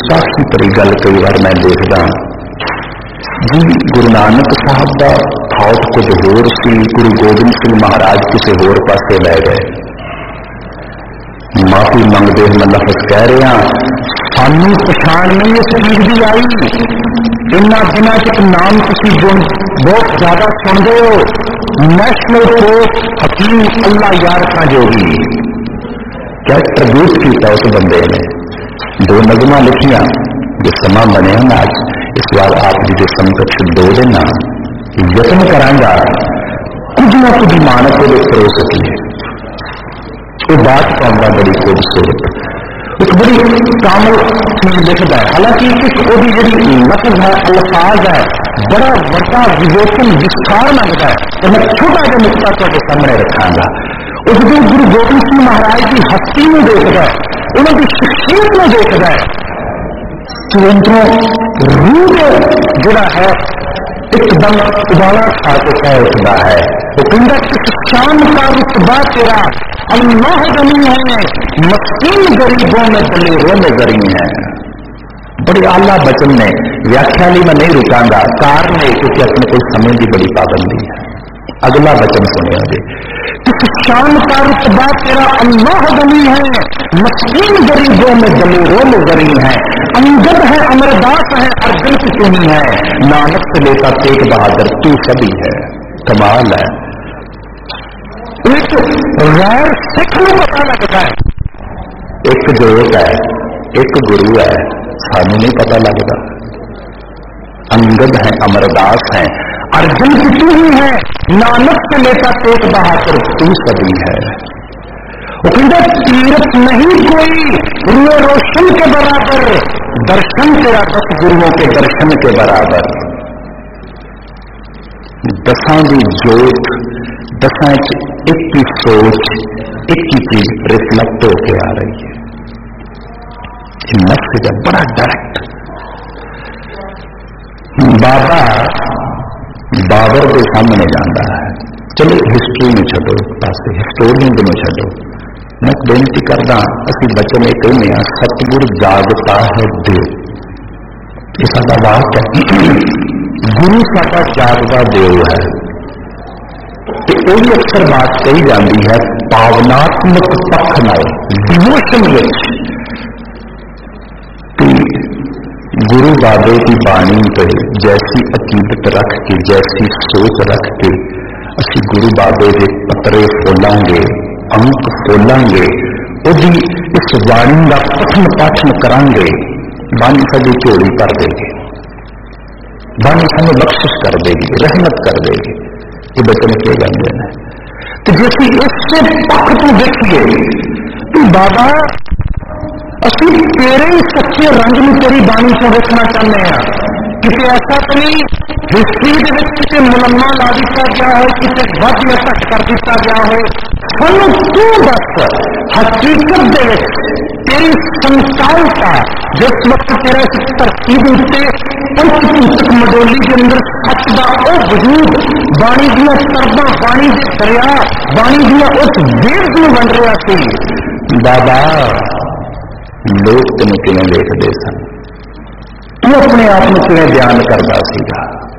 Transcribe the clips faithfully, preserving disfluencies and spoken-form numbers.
ਗੁਸਤਾਖੀ ਭਰੀ ਗੱਲ ਕਈ ਵਾਰ ਮੈਂ ਦੇਖਦਾ ਜੀ। ਗੁਰੂ ਨਾਨਕ ਸਾਹਿਬ ਦਾ ਥਾਟ ਕੁਝ ਹੋਰ ਸੀ, ਗੁਰੂ ਗੋਬਿੰਦ ਸਿੰਘ ਮਹਾਰਾਜ ਕਿਸੇ ਹੋਰ ਪਾਸੇ ਲੈ ਗਏ। ਮਾਫੀ ਮੰਗਦੇ ਮੈਂ ਲਫ਼ਜ਼ ਕਹਿ ਰਿਹਾ, ਸਾਨੂੰ ਪਛਾਣ ਨਹੀਂ ਇਸ ਚੀਜ਼ ਦੀ ਆਈ। ਇਹਨਾਂ ਦਿਨਾਂ ਚ ਨਾਮ ਤੁਸੀਂ ਗੁਣ ਬਹੁਤ ਜ਼ਿਆਦਾ ਸੁਣਦੇ ਹੋ, ਨੈਸ਼ਨਲ ਪੋਸਟ ਹਕੀਮ ਅੱਲਾ ਯਾਰ ਖਾਂ ਜੋਗੀ। ਕਿਆ ਟ੍ਰਿਬਿਊਟ ਕੀਤਾ ਉਸ ਬੰਦੇ ਨੇ, ਦੋ ਨਜ਼ਮਾਂ ਲਿਖੀਆਂ। ਜੇ ਸਮਾਂ ਬਣਿਆ ਨਾ ਅੱਜ ਇਸ ਵਾਰ ਆਪ ਜੀ ਦੇ ਸੰਕਟ ਚ ਦੋ ਦਿਨ ਯਤਨ ਕਰਾਂਗਾ ਕੁਝ ਨਾ ਕੁਝ ਮਾਨਕ ਉਹਦੇ ਕਰੋ ਸਕੀਏ। ਉਹ ਬਾਤ ਪਾਉਂਦਾ ਬੜੀ ਖੂਬਸੂਰਤ, ਇੱਕ ਬੜੀ ਕਾਮਲ ਚੀਜ਼ ਲਿਖਦਾ ਹੈ। ਹਾਲਾਂਕਿ ਇੱਕ ਉਹਦੀ ਜਿਹੜੀ ਲਫ਼ਜ਼ ਹੈ, ਅਲਫਾਜ਼ ਹੈ, ਬੜਾ ਵੱਡਾ ਵਿਵੇਚਨ ਵਿਸਥਾਰ ਮੰਗਦਾ ਹੈ। ਤੇ ਮੈਂ ਛੋਟਾ ਜਿਹਾ ਨੁਕਤਾ ਤੁਹਾਡੇ ਸਾਹਮਣੇ ਰੱਖਾਂਗਾ। ਉਹ ਜਦੋਂ ਗੁਰੂ ਗੋਬਿੰਦ ਸਿੰਘ ਮਹਾਰਾਜ ਦੀ ਹਸਤੀ ਨੂੰ ਦੇਖਦਾ ਹੈ, ਉਹਨਾਂ ਦੀ ਸ਼ਖਸੀਅਤ ਨੂੰ ਦੇਖਦਾ ਹੈ, تو اندروں روح جڑا ہے ایک دم ابالا کھا کے کہہ اٹھتا ہے۔ وہ کہتا کس شان کا رتبہ تیرا اللہ غنی ہے، مسکین غریبوں میں دلیروں میں غریب ہے۔ بڑے اعلیٰ بچن نے ویاخیا لی میں نہیں رکاں گا، کار نے کیونکہ اپنے کو سمے کی بڑی پابندی ہے۔ اگلا بچن سنیا جی، کس شان کا رتبہ تیرا اللہ غنی ہے، مسکین غریبوں میں دلیروں میں غریب ہے۔ امجد ہے، امرداس ہے، ارجن کی چنی ہے، نانک سے لیتا تیغ بہادر تو سبھی ہے۔ کمال ہے، ایک غیر سکھ کو پتا لگتا ہے، ایک جوت ہے، ایک گرو ہے، سانو نہیں پتا لگتا۔ امجد ہے، امرداس ہے، ارجن کی تو ہی ہے، نانک سے لیتا تیغ بہادر تو سبھی ہے۔ وہ کہتے تیرت نہیں کوئی روح روشن کے برابر، درشن تیرا دس گرووں کے درشن کے برابر۔ دساں دی جوت، دساں ایک کی سوچ، ایک کی چیز ریفلیکٹ ہو کے آ رہی ہے۔ یہ میسج ہے بڑا ڈائریکٹ۔ بابا بابر کے سامنے جانا ہے، چلو ہسٹری میں چھڈو ایک پاس، ہسٹورین میں چھڈو، میں بےنتی کردا اسی بچے نے کہنے ہیں ستگور جاگتا ہے دیو، یہ سارا واک ہے، گرو سارا جاگتا دیو ہے۔ وہی اکثر بات کہی جاتی ہے پاوناتمک پکھ نال ڈیووشن وچ گرو بابے کی بانی پہ جیسی عقیدت رکھ کے، جیسی سوچ رکھ کے اسی گرو بابے کے پترے کھولاں گے، انک کھولاں گے، وہی اس بانی کا پٹھن پاٹھن کریں گے، بانی ساری جھولی کر دے گی، بانی سانو بخشش کر دے گی، رحمت کر دے گی۔ یہ بچن کے گاندے ہیں تو جیسی اس سے پکھ تو دیکھیے تو بابا اسی تیرے ہی سچے رنگ میں تیری بانی کو دیکھنا چاہتے ہیں، کسی ایسا تو نہیں ہسٹری کسی ملما لا دیتا گیا ہو، کسی وقت میں تک کر دیتا گیا ہو، سانو تو بس حقیقت دے تیری سنسال کا جس وقت تیرا اس ترتیب اتنے پنچ پوتک مڈولی کے اندر سچ کا وہ وجود بانی دیا تربا، بانی کے دریا، بانی دیا اس ویب میں بن رہا سی۔ بابا لوگ تین کیوں دیکھتے سن، تو اپنے آپ کو کیوں بیان کرتا سا؟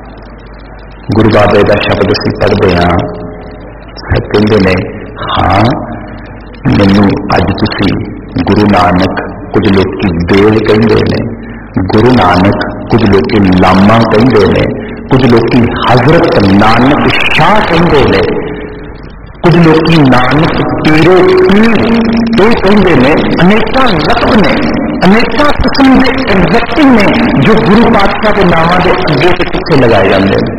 گرو بابے کا شبد اسی پڑھتے ہاں، کہتے ہیں ہاں مینو اج تسی گرو نانک، کچھ لوگ دیو کہتے ہیں، گرو نانک کچھ لوگ لاما کہتے ہیں، کچھ لوگ حضرت نانک شاہ کہتے ہیں، کچھ لوگ نانک پیرو پیر یہ کہتے ہیں، انیکاں لقب نے، انیکاں قسم کے ایگزیکٹنگ نے جو گرو پاتشاہ کے ناموں کے اگے سے پیچھے لگائے جاتے ہیں۔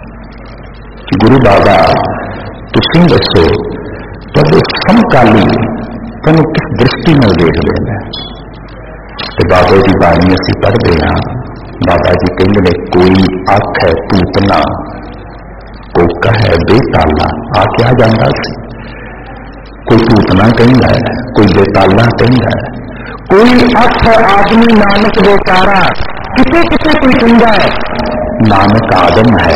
گرو بابا تسی دسو تو سمکالی تمہیں کس درشٹی میں دیکھ لینا ہے؟ بابا جی بانی اسی پڑھتے ہیں، بابا جی کہیں نے کوئی آنکھ ہے پوتنا، کوکا ہے بے تالا، آ کے آ جانا سی، کوئی پوتنا کہندا ہے، کوئی بے تالا کہندا ہے، کوئی اکھ آدمی نانک بیچارا، کتے کتے کوئی کہندا ہے نانک آدم ہے،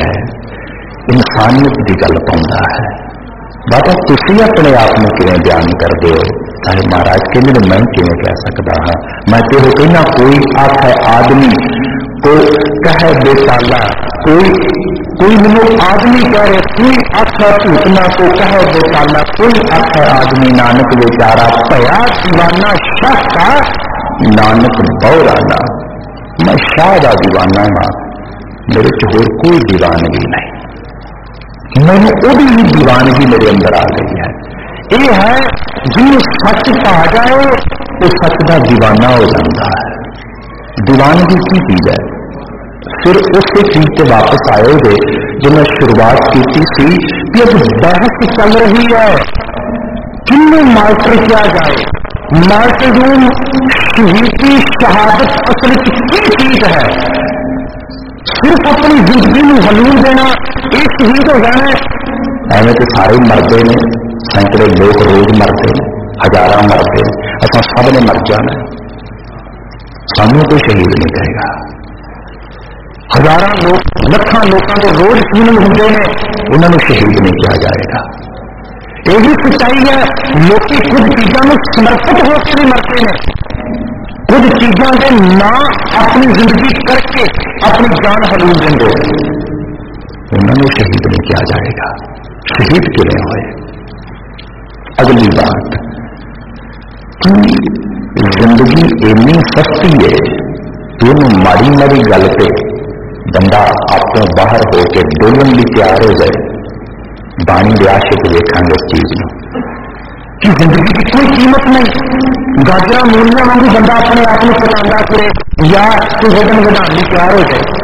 انسانیت کی گل پاؤندا ہے۔ بابا تسی اپنے آپ کو کیوں بیان کر دے ہو؟ صاحب महाराज कहते मैं किवें कह सकता हाँ, मैं तो कहना कोई आख है आदमी को कह बेताला, कोई कोई मैनू आदमी कह रहे, कोई आख है भूतना को कह बेताला, कोई आख है आदमी नानक बेचारा भया दीवाना शाह का नानक बहुराना। मैं शाह का दीवाना हाँ, मेरे च होर कोई दीवानगी नहीं, मैनू ओदी भी दीवानगी मेरे अंदर आ गई है। ये है जिन्हें सच पा जाए वो सच का दीवाना हो जाता है। दीवानगी की चीज है? फिर उस चीज से वापस आए हुए जो मैं शुरुआत की थी कि अब बहस चल रही है किन्ने मार्टर किया जाए, मार्टरडूम शहीद की शहादत असल की चीज है? सिर्फ अपनी जिंदगी में हलूल देना एक शहीद हो जाना है। एवं तो सारे मरते हैं, सैकड़े लोग रोज मरते हैं, हजारा मरते हैं, असा सब ने मर जाना, सानू कोई शहीद नहीं कहेगा। हजारा लोग लखा लोगों को रोज शहीद होंगे ने, उन्होंने शहीद नहीं किया जाएगा। यही सच्चाई है। लोग कुछ चीजों में समर्पित होकर भी मरते हैं, कुछ चीजों के ना अपनी जिंदगी करके अपनी जान हलूल देंगे, उन्होंने शहीद नहीं किया जाएगा। शहीद किए हुए। अगली बात कि जिंदगी इन्नी सस्ती है तो माड़ी माड़ी गल पे बंदा आपको बाहर होकर डोलन भी तैयार हो जाए। बाणी के आशिक देखा इस चीज में कि जिंदगी की कोई कीमत नहीं। गाजरा मूलियां वांगू बंदा अपने आप को पटांदा करे या कोई वजन बढ़ाने की तैयार हो जाए।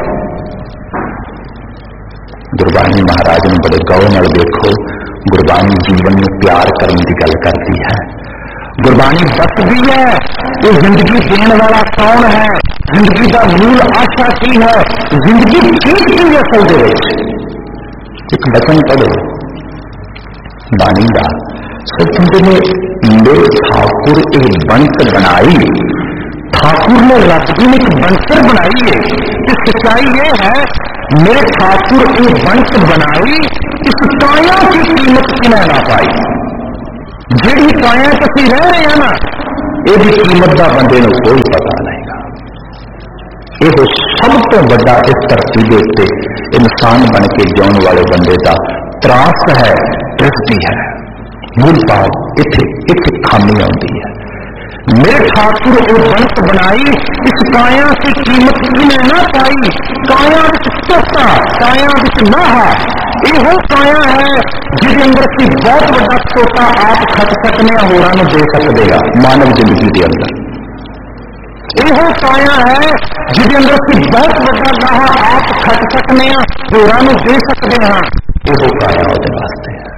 गुरबाणी महाराज ने बड़े गौर नाल देखो, गुरबाणी जीवन में प्यार करने की गल करती है। गुरबाणी दसदी है कि जिंदगी देने वाला कौन है, जिंदगी का मूल आशा की है, जिंदगी ठीक की असल दे एक वचन पढ़ो बाणी का। सतगुरु ने मेरे ठाकुर एक बनतर बनाई, ठाकुर ने रब जी ने एक बनतर बनाई है कि सच्चाई ये है मेरे ठाकुर एक बनतर बनाई, इस काया की कीमत की मैं ना पाई। जी काया कसी रह रहे हैं ना, यदि कीमत का बंदे को कोई पता नहीं। ये सब तो बड़ा इस धरती के उत्ते इंसान बन के जीने वाले बंदे का त्रास है, दृष्टि है। मूल भाव इथे इथे खामी आती है। मेरे ठाकुर वो बनत बनाई, इस काया की कीमत इन्हें ना पाई। काया विच तोता, काया विच नाहा, यह काया है जिसके अंदर की बहुत बड़ा तोता आप खट सकने होरां नूं दे सकते हैं। मानव जिंदगी के अंदर यह काया है जिसके अंदर की बहुत बड़ा नाहा आप खट सकने होरां नूं दे सकते हैं। यह काया उसके वास्ते है,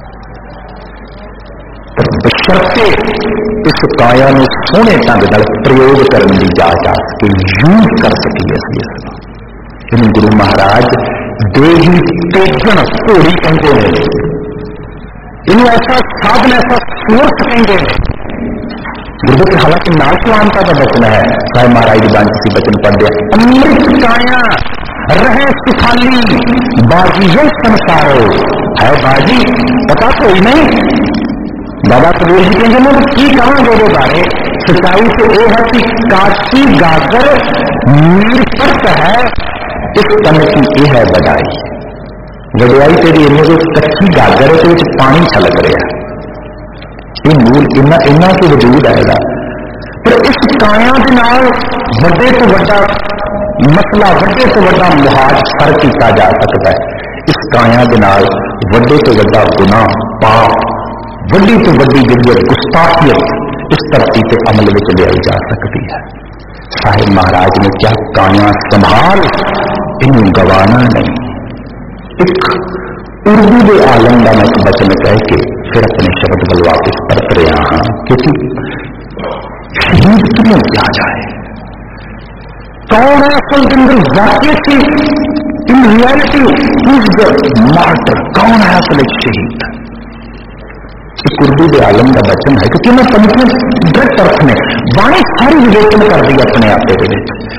बशर्ते इस काया में सोहने ढंग नाल प्रयोग करने की जांच आ सके, यूज कर सकी। इन गुरु महाराज देही तेजन घोड़ी कहते हैं, इन ऐसा साधन ऐसा सोर्स कहते हैं। गुरु हालांकि नाल चलानता का वचन है, साहिब महाराज की बाणी से वचन पढ़ते अमृत काया रहे सुखाली बाजी ये संसारो है। बाजी पता तो ही नहीं। बाबा कबीर जी कहेंगे मैं की कहांगे वो बारे। सच्चाई तो यह है कि काशी गागर निरपत है, इस तन की यह है वडाई। वडियाई तेरी इन्हें जो कच्ची गागर है तो पानी छलक रहा, ये मूल इन्ना इन्ना के वजूद आएगा। पर इस काया के नाल वड्डे तो वड्डा मसला, वड्डे तो वड्डा मुहाज सर किया जा सकता है। इस काया के नाल वड्डे तो वड्डा गुनाह पाप, वड्डी तो वड्डी जिंदगी गुस्ताखियत इस धरती से अमल में लियाई जा सकती है। साहिब महाराज ने क्या काया संभाल, इन्हें गवाना नहीं। एक उर्दू के आलम का मैं एक वचन कह के फिर अपने शब्द बल वापिस परत रहा हाँ, क्योंकि शहीद क्यों किया जाए, कौन है असल जिंदगी वाकई की in reality is the martyr, कौन है असल एक शहीद। एक उर्दू के आलम का वचन है, क्योंकि मैं पंक्तियां दृढ़ अर्थ में बाणी सारी विवेचन कर दी अपने आप के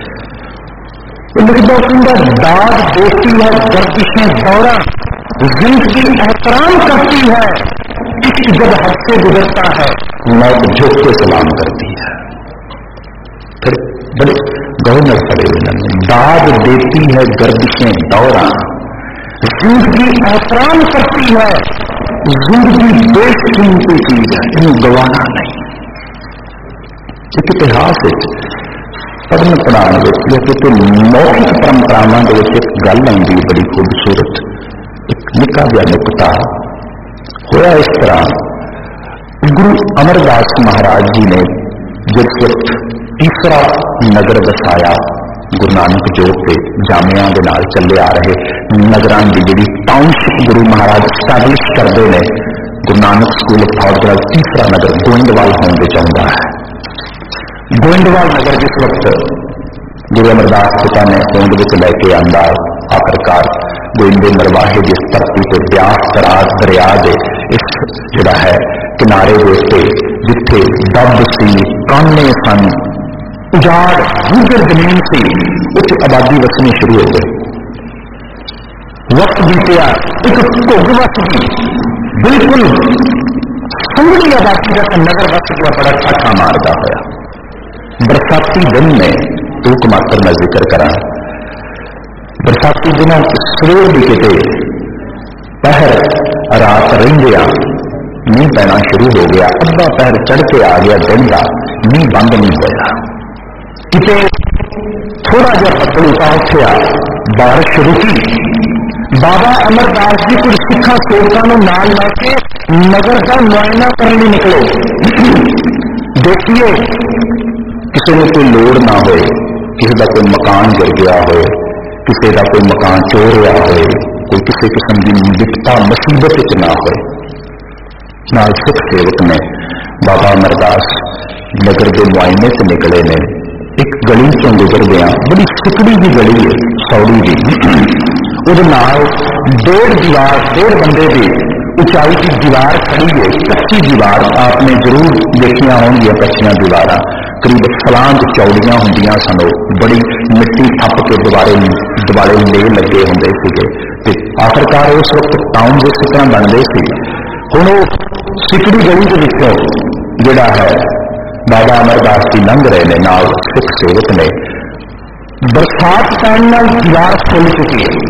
दाद देती है, गर्दिशें दौरा जिंदगी एहतराम करती है, इश्क जब हद से गुजरता है मौत झुक के सलाम करती है। फिर बड़े गवर्नर खड़े हुए, दाद देती है गर्दिशें दौरा, जिंदगी एहतराम करती है, जिंदगी बेशकीमती चीज है, इन्हें गवाना नहीं। एक इतिहास पढ़न पढ़ाने या कितने मौखिक परंपरावां दे विच एक गल आउंदी बड़ी खूबसूरत, एक निक्का जिहा नुकता होया। इस तरह गुरु अमरदास महाराज जी ने जिस वक्त तीसरा नगर वसाया, गुरु नानक जोग के जामिया के नाल चले आ रहे नगरां की जिहड़ी टाउनशिप गुरु महाराज स्टैबलिश करते हैं, Guru Nanak school of thought का तीसरा नगर गोइंदवाल होने चाहता है। गोइंदवाल नगर जिस वक्त गुरु अमरदास पिता ने होंद विच लैके आंदा, आखिरकार गोइंदे मरवाहे जिस धरती पर ब्यास करार दरिया के इस जिहड़ा है किनारे के उत्ते जिथे दब सी, काने सन, उजाड़ भूगर जमीन सी, उत्थे आबादी वसनी शुरू हो गई। वक्त बीतया, एक घुग वस गई, बिल्कुल संघनी आबादी का नगर वस गया, बड़ा ठाठा मारता होया। बरसाती दिन में एक मात्र मैं जिक्र करा, बरसाती दिनों सवेर भी किते पहर रात रहिंदिया मीह पैना शुरू हो गया, अद्धा पहर चढ़ के आ गया दिन का, मीह बंद नहीं होया। किते थोड़ा जहा बदल उठा उठिया, बारिश रुकी। बाबा अमरदास जी कुछ सिखा सेवकों को नाल लैके नगर का मुआयना करने निकले। देखिए किसी को कोई लोड़ ना हो, किसी का कोई मकान गिर गया हो, किसी का कोई मकान चोरिया हो, कोई किसी किस्म की विपता मुसीबत ना हो। नाल सिख सेवक ने बाबा अमरदास नगर के मुआयने से निकले ने, एक गली चों गुजर गया, बड़ी सिकड़ी की गली है, सौड़ी की, उहदे नाल डेढ़ दीवार डेढ़ बंदे की उचाई की दीवार खड़ी है, कच्ची दीवार। आपने जरूर देखिया होंगियां कच्चियां दीवार, करीब फलांग चौड़ियां होंदियां सन, बड़ी मिट्टी थप के दुबारे दुबारे ले लगे होंदे सीगे। ते आखिरकार उस वक्त टाउन जिस तरह बनते थे, हुण सिकड़ी गली के विचों जिहड़ा है बाबा अमरदास जी लंघ रहे ने, नाल सिख सेवक ने। बरसात पैण नाल दीवार फुल चुकी है,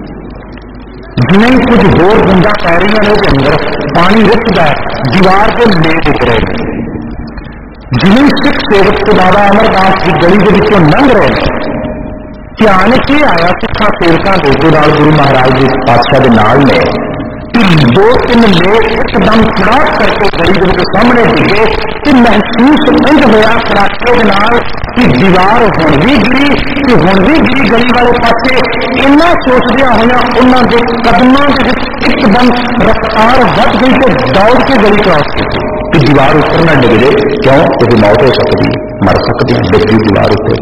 जिन्हें कुछ होर बूंदा पै रही है, उसके अंदर पानी रिसदा दीवार को ले दिख रहे। जिन्हें सिख सेवक तो बाबा अमरदास की गली के विचों लंघ रहे, ध्यान की आया सिखा सेवकों के नाल गुरु महाराज जी पातशाह के नाल ने दो तीन लोग एकदम खड़ाक करके गली के सामने डिगे, कि महसूस इंज होया खड़ाके के नाल कि दीवार हुण भी गिरी, कि हुण भी गिरी गली वाले पासे। इन्ना सोचदिया होया उन्हां दे कदमां दे विच एकदम रफ्तार वध गई तो दौड़ के गली क्रॉस की, कि दीवार उपर ना डिग जाए, क्यों उसकी मौत हो सकती, मर सकती, डिगी दीवार उत्ते।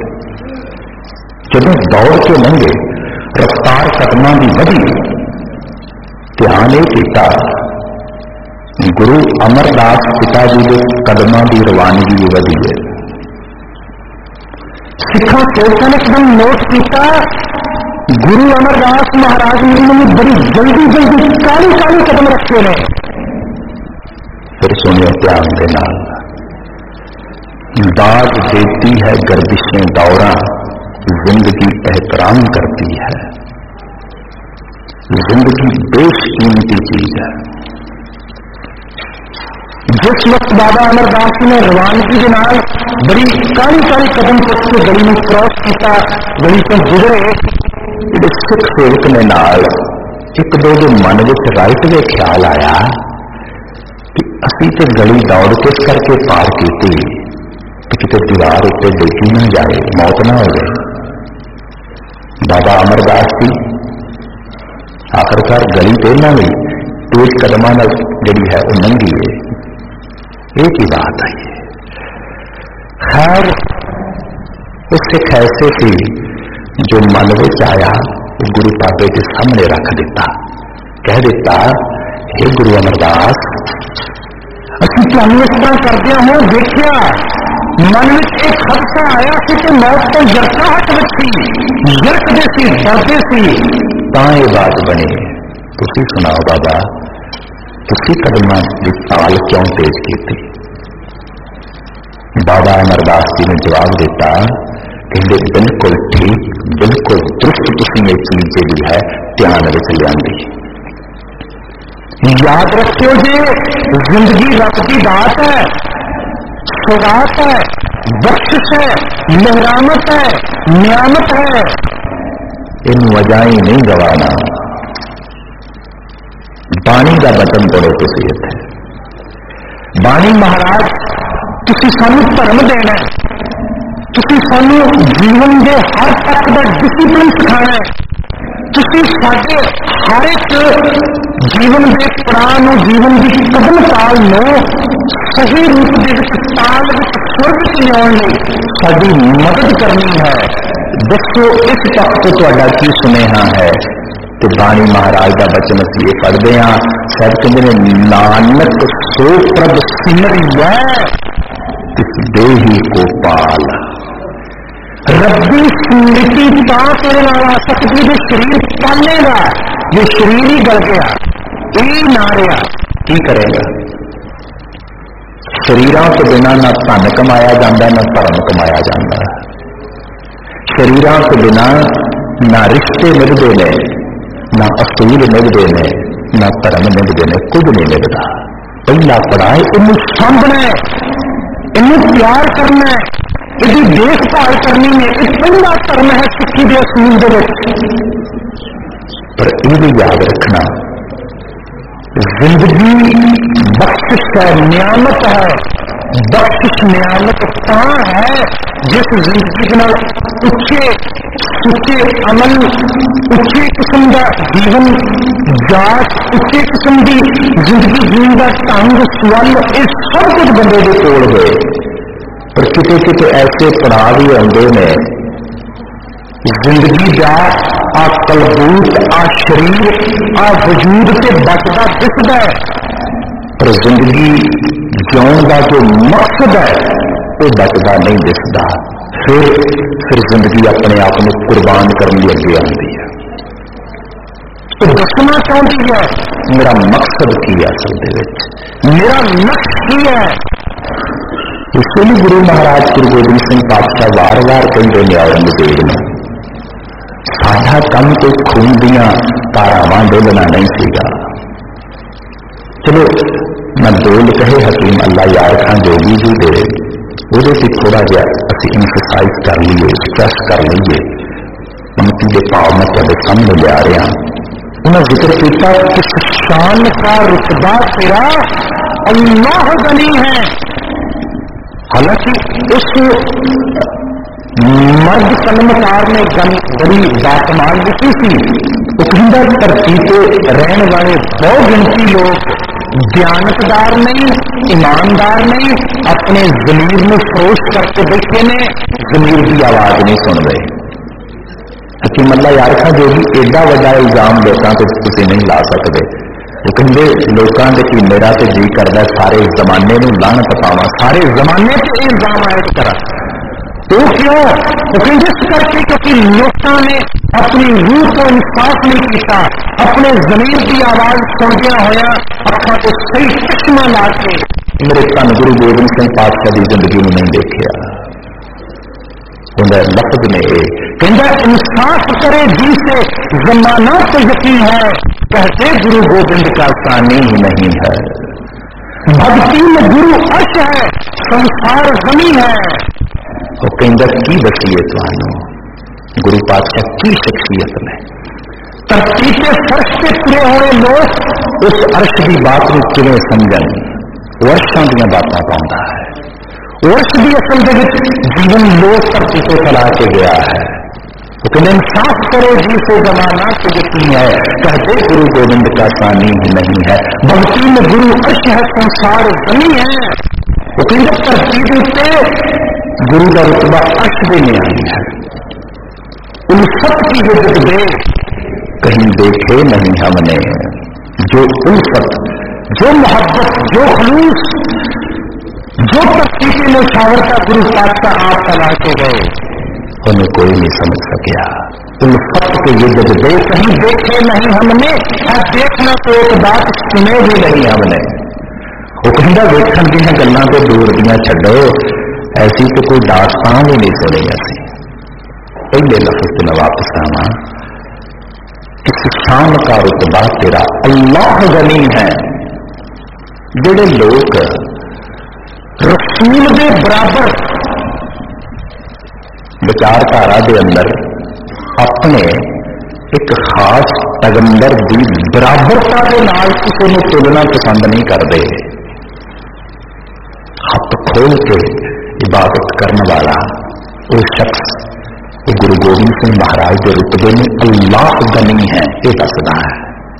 जदों दौड़ के लंघे, रफ्तार कदमां की वधी, ध्यान यह किया गुरु अमरदास पिता जी के कदमों की रवानगी भी वधी है। सिखा सेवकों ने एकदम नोट किया, गुरु अमरदास महाराज ने बड़ी जल्दी जल्दी काली काली कदम रखे ने। फिर सुनियो ध्यान के नाल, दाद देती है गर्दिशें दौरा, जिंदगी एहतराम करती है, जिंदगी बेशकीमती चीज है। जिस वक्त बाबा अमरदास ने रवानगी के नाल बड़ी काली काली कदम चुक के गली में क्रॉस किया, गली से गुजरे, सिख सेवक ने नाल एक दो दो मन में राइट में ख्याल आया कि असी तो गली दौड़ के करके पार की, कितने दीवार उत्ते डिगी ना जाए, मौत ना हो जाए। बाबा अमरदास जी आखिरकार गली तो ना भी तेज कदम जी है वो नंगी है, एक ही बात आई है। खैर उस सिख ऐसे थी जो मन में आया, गुरु बाबे के सामने रख दिता, कह दिता, हे गुरु अमरदास, असं तुहानू इस तरह करदे हो देखिया, मन में एक खदशा आया कि तो मौत तो यरकाहट विच सी, यरकदे सी, डरदे सी, तां ये बात बनी। तुसी सुनाओ बाबा, तुसी कदमां दी ताल क्यों तेज की? बाबा अमरदास जी ने जवाब दिता, कहते बिल्कुल ठीक, बिल्कुल दुरुस्त तुसीं ये चीज जी है ध्यान विच लिआंदी। याद रखियो जी, जिंदगी रब की दात है, सौगात है, बख्शिश है, मेहरामत है, नियामत है, इनू अजाई नहीं गवाना। बाणी का बचन पढ़ो तुसीं इत्थे। बाणी महाराज तुसीं सानू धर्म देना, तुसीं सानू जीवन के हर तक का डिसिपलिन सिखाना है, तुसीं साडे हर एक जीवन के पड़ाव, जीवन की कदम ताल सही रूप के ताल स्वर्ग से लियाउण साडी मदद करनी है। दसो इस पक्ष तो तुहाडा की सुनेहा है? तो बाणी महाराज का बचन असीं ये पढ़ते हैं, शायद कहते हैं नानक सो प्रभ सिमरिया तिस देही को पाल। रब्बी स्मृति ता तेरे नाल आ सकती जो शरीर पालेगा, जो शरीर ही गल गया यही ना रहा की करेगा? शरीरों के बिना ना धन कमाया जाता, ना धर्म कमाया जाता। शरीरों के बिना ना रिश्ते मिलते ने, ना असूल मिलते हैं, ना धर्म मिलते हैं, कुछ नहीं मिलता। पहला पढ़ाए इनू सामना है, इनू प्यार करना है, इसकी देखभाल करनी है। ये पहला धर्म है सिक्खी के असूल के। पर यह भी याद रखना, जिंदगी बख्शिश है, नियामत है। बख्शिश नियामत ता है जिस जिंदगी के नाल उच्चे उच्चे अमल, उच्चे किस्म का जीवन जात, उच्चे किस्म की जिंदगी जीवन का ढंग स्वल, ये सब कुछ बंदे के कोल गए। पर किते किते ऐसे पड़ाव भी आते हैं, जिंदगी का आ कलबूत, आ शरीर, आ वजूद से बचता दिखता है, पर जिंदगी जिउण का जो मकसद है वो बचता नहीं दिखता। फिर फिर जिंदगी अपने आप को कुर्बान करने अगे आती है। तो दसना चाहती है मेरा मकसद की है, असल दे मेरा लक्ष्य की है। इसलिए गुरु महाराज श्री गोबिंद सिंह पातशाह वार वार कहते हैं औरंगजेब ने, साडा कम तो खून दियां धारावां डोलना नहीं सीगा। चलो मैं बोल कहे हकीम अल्लाह यार खान जोगी जी दे वो थोड़ा जहा असी इंफसाइज कर लीए, स्ट्रेस कर लीए। पंक्ति के भाव मैं तुहाडे सामने लिया रहा। उन्हें जिक्र किया किस शान का रुतबा तेरा अल्लाह गनी है। हालांकि उस मर्द कलमकार ने बड़ी बातमान लिखी थी। उकहिंदा धरती पर रहने वाले बहुत गिनती लोग दयानतदार नहीं, ईमानदार नहीं, अपने जमीर में फरोश करके बैठे ने, जमीर की आवाज नहीं सुन रहे। हकीम अल्लाह यार खां जो भी एडा वड्डा इल्जाम लोगों को तुसीं नहीं ला सकते। वो कहते लोगों के कि मेरा तो जी करता सारे जमाने में लानत पावां, सारे जमाने से इल्जाम आयत करा। तो क्यों? वो कहते इस करके क्योंकि लोगों ने अपनी रूह को इंसाफ नहीं किया, अपने जमीन की आवाज सुनदिया होया अखा को सही चश्मा ला के मेरे धन गुरु गोबिंद सिंह पातशाह की जिंदगी में नहीं देखा। उन्हें लफ्ज ने कहता इंसाफ करे जी से जमाना तो यकीन है, कहते गुरु गोबिंद का सानी ही नहीं है। भक्ति में गुरु अर्श है, संसार जमीन है। वो कहता की दसीए तुहानू गुरु पातशाह की शख्सियत ने। धरती के फर्श से तुरे हुए लोग उस अर्श की बात को किवें समझन, वर्षों दी बातें पाता है। वर्ष भी असल जीवन लोग धरती को फैला के गया है। तो कहते इंसाफ करो जी से जमाना तो यकीन है, कहते गुरु गोविंद का सानी ही नहीं है। भक्ति में गुरु अर्श है, संसार जमीन है। वो कहते धरती उत्ते गुरु का रुतबा अर्श भी नहीं है। उल्फत की विद्युत दे कहीं देखे नहीं हमने, जो उल्फत, जो मोहब्बत, जो खलूस, जो धरती की मुशावरता गुरु पातशाह आप फैला के गए, उन्हें कोई नहीं समझ सकिया। उल्फत के युद्ध दे कहीं देखे नहीं हमने, और देखना तो एक बात सुने भी नहीं हमने। वो कहता देखण दी गल्लां तो दूर दियां छड्डो, ایسی تو کوئی داستان ہی نہیں سنی اسی پہلے لفظ سے میں واپس آنا اس شان کا رتبہ تیرا اللہ غنی ہے. جڑے لوگ رسول دے برابر وچاردھارا دے اندر اپنے ایک خاص پیغمبر دی برابرتا کے نال کسی کو تلنا پسند نہیں کرتے. ہاتھ کھول کے عبادت کرنے والا وہ شخص وہ گرو گوبند سنگھ مہاراج کے رتبے میں اللہ غنی ہے یہ دسنا ہے.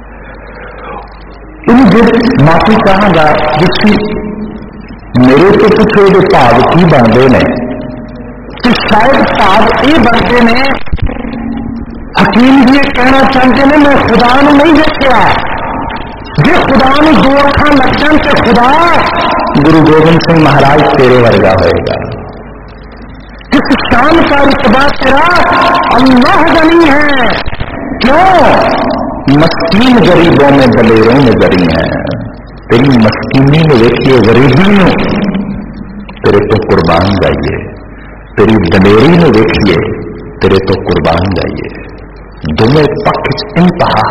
ان معافی چاہوں گا جس کی میرے تو پوچھو یہ بھاگ کی بنتے ہیں تو شاید بھاگ یہ بنتے ہیں حکیم جی یہ کہنا چاہتے ہیں میں خدا نو نہیں دیکھا جی خدا نو دو اکھاں لگ جان تو خدا گرو گوبند سنگھ مہاراج تیرے ورگا ہوئے گا. اس شان کا رتبہ تیرا اللہ غنی ہے. کیوں؟ مسکین غریبوں میں دلیروں میں غنی ہے. تیری مسکینی میں دیکھیے غریبی میں تیرے تو قربان جائیے, تیری دلیری میں دیکھیے تیرے تو قربان جائیے. دونوں پکھ انتہا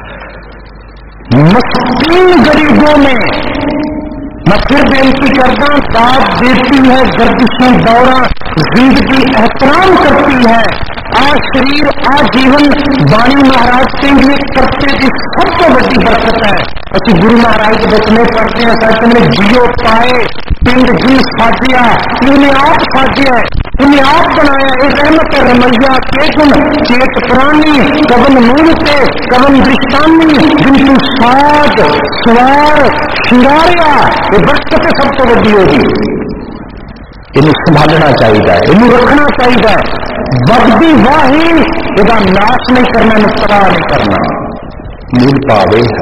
مسکین غریبوں میں. میں پھر بےنتی کرتا ساتھ دیتی ہے گردشیں دورہ زندگی احترام کرتی ہے. آ شریر آ جیون بانی مہاراج سنگھ یہ کرتے کی سب سے بڑی برکت ہے. اسی گرو مہاراج کے بچنے پڑھتے ہیں کہتے ہیں جیو پائے پنڈ جی ساجیا انہیں آپ ساجیا انہیں آپ بنایا یہ رحمت رمیا کے گن چیت پرانی کبن نور سے کبن دشتانی جن کو ساج سوار شنگاریا یہ برکت سب سے بڑی ہوگی. یہ سنبھالنا چاہیے, یہ رکھنا چاہیے. وقتی واہی یہ ناش نہیں کرنا, نقطہ نہیں کرنا. مول پاوے ہے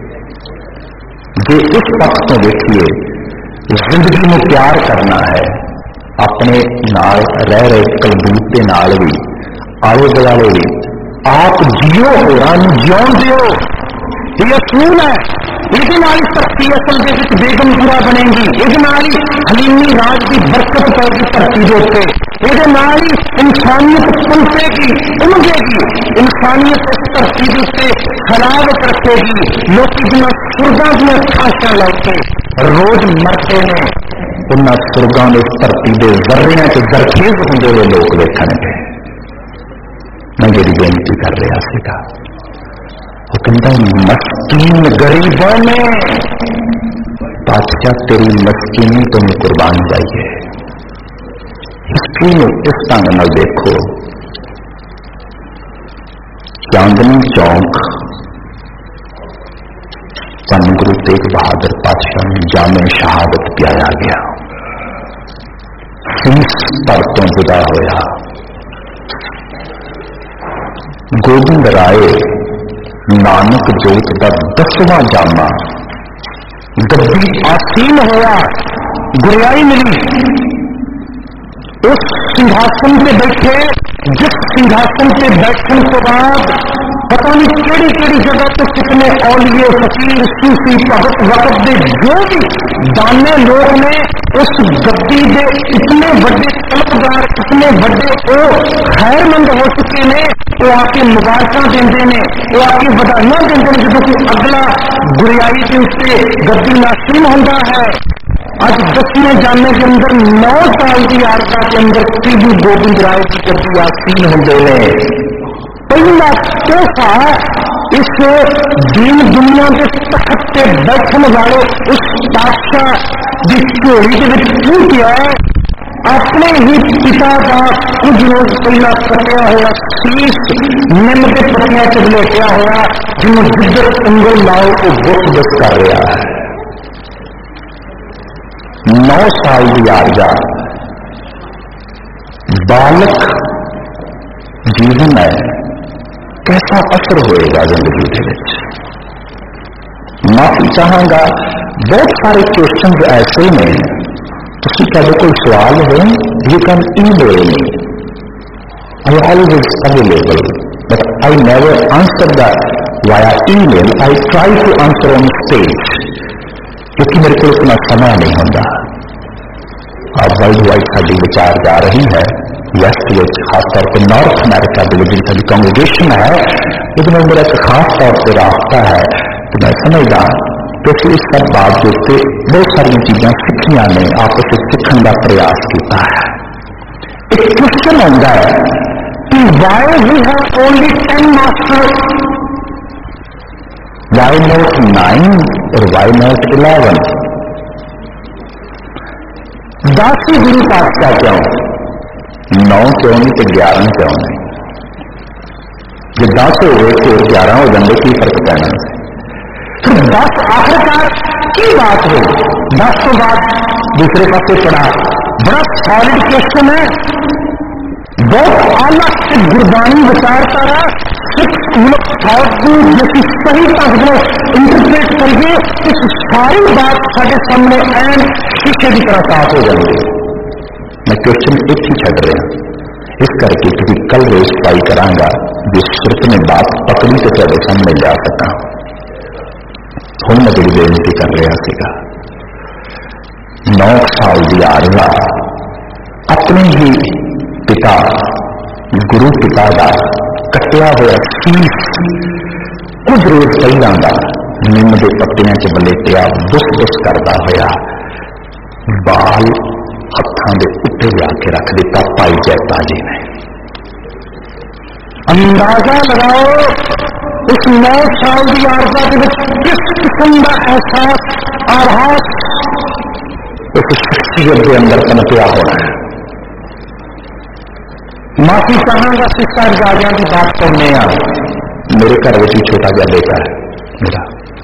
جی اس پکھ تو دیکھیے زندگی میں پیار کرنا ہے اپنے نال رہ رہے کلبوت کے نال بھی آلے دوالے بھی آپ جیو ہو جیون دیو. یہ اصول ہے. یہ ترقی اصل کے بیگم پورا بنے گی. یہ حلیمی راج کی برکت پائے گی دھرتی کے اتنے. یہ انسانیت پنپے گی امگے گی. انسانیت اس دھرتی کے اتنے حلاوت رکھے گی. لوگ جنہیں سرگاں دیا خاشاں لے کے روز مرتے ہیں ان سرگاں اس دھرتی کے ذرے کے درخیز ہوتے ہوئے لوگ دیکھیں گے. میں جی بےنتی کر رہا سا وہ کہتا مسکین غریبوں میں بادشاہ تیری مسکینی تمہیں قربان جائیے. ہسٹری میں اس ڈنگ نال دیکھو چاندنی چوک پن گرو تیگ بہادر پادشاہ میں جامع شہادت پلایا گیا. فیس پر تو جدا ہوا. گوبند رائے نانک جوت کا دسواں جامع گدی آسین ہوا, گریائی ملی. اس سنگھاسن پہ بیٹھے جس سنگھاسن پہ بیٹھنے کے بعد پتہ نہیں کیڑی کیڑی جگہ تو کتنے اولیے فقیر صوفی بھگت وقت دے جو بھی دانے لوگ نے اس گدی دے اتنے بڑے طلبگار اتنے بڑے وہ خیر مند ہو چکے ہیں وہ آ کے مبارکاں دیندے نے وہ آ کے بدائیاں دیندے نے جدوں کہ اگلا گریائی کے اتنے گدی ناشین ہوتا ہے. اج دسویں جامع کے اندر نو سال کی عارضہ کے اندر تیجو گوبند رائے کی گدی آسین ہوتے ہیں. پہلا تحفہ اس دین دنیا کے تخت سے بیٹھنے والے اس بادشاہ کی چوڑی کے کیوں کیا ہے اپنے ہی پتا کا کچھ روز پہلا کٹیا ہوا شیش نم کے پتیاں چ لٹیا ہوا جنہوں جدھر انگل لاؤ کو بت بس کر رہا ہے. نو سال کی عارضہ بالک جیون ہے کیسا اثر ہوئے گا زندگی کے. معافی چاہوں گا بہت سارے کوشچن ایسے ہیں تھی کوئی سوال ہو you can E mile me I always available but I never answer the وایا E mile. I try to answer on stage کیونکہ میرے کو اتنا سمے نہیں ہوتا. वर्ल्ड वाइड साड़ी विचार जा रही है वैस्ट में, खासतौर पर नॉर्थ अमेरिका के जी साड़ी कांग्रेगेशन है, लेकिन मेरा एक खास तौर पर रास्ता है तो मैं समझदा कि इस सब बात के उत्ते बहुत सारी चीज़ें सीखियां ने, आपस में सीखने का प्रयास किया है। एक क्वेश्चन आता है कि why we have only ten master, why not nine और वाई नॉट इलेवन? दस ही गुरु पातशाह क्यों, नौ क्यों नहीं तो ग्यारह क्यों नहीं? जो दस हो गए तो ग्यारह हो जाते, की फर्क पैना? फिर दस आखिरकार की बात हो? दस तो बाद दूसरे पासे पड़ा, बड़ा सॉलिड क्वेश्चन है, बहुत आला से गुरबानी विचारधारा सिख स्कूल ऑफ थॉट को जैसी सही ढंग से इंटरप्रेट करिए, इस सारी बात साढ़े सामने एंड शीशे की तरह साफ हो जाएगी। मैं क्वेश्चन एक ही छड़ रहा इस करके क्योंकि कल रोज ट्राई करांगा जिस श्रुत ने बात पकड़ी तो तेरे सामने ला सका। ਹੁਣ मैं तेरी बेनती कर रहा सीगा, नौ साल की आरजा अपने ही पिता गुरु पिता का कटिया हुआ शीश कुछ रोज पहला का निम के पत्तियां च बलेटिया बुस बुस करता हुआ बाल हत्थों के उत्ते जाके रख दिता भाई जैता जी ने। अंदाजा लगाओ उस नौ साल की आरजा के किस किस्म का एहसास आभास उस शख्सियत के अंदर पनपिया होना है। माफी चाहांगा सिस्टर जागिया की बात करने आ, मेरे घर में छोटा जहा बेटा है मेरा,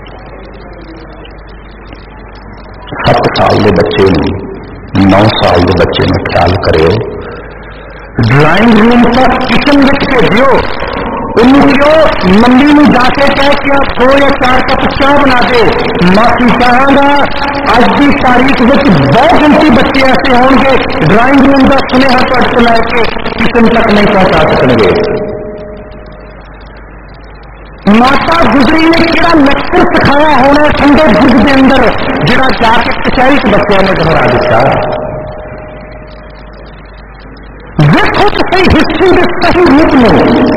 सत्त साल के बच्चे ने नौ साल के बच्चे में ख्याल करो, ड्राइंग रूम तक किचन में भेजो, उन्होंने मंडी में जाके कह कि आप दो या चार कप चाह बना दे। माफी चाहांगा अज की तारीख में बहुत गिनती बच्चे ऐसे होंगे ड्राइंग रूम का सुनेहा तो लैके किचन तक नहीं पहुंचा सकेंगे। माता गुजरी ने किड़ा लक्ष्य सिखाया होना ठंडे बुर्ज के अंदर जिहड़ा जाके कचहरी के बच्चों ने दोहरा दिता। देखो तो सही हिस्ट्री के सही रूप में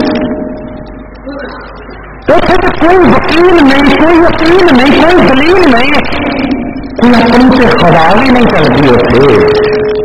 उसे तो कोई वकील नहीं, कोई अपील नहीं, कोई दलील नहीं, कोई अपनी से खवाल ही नहीं चलती। उसे